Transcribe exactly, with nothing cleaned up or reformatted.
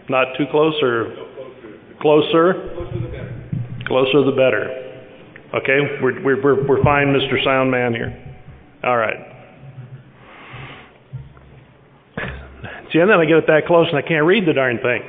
Not too close or closer? Closer the better. Okay, we're, we're, we're, we're fine, Mister Sound Man here. All right. See, and then I get it that close and I can't read the darn thing.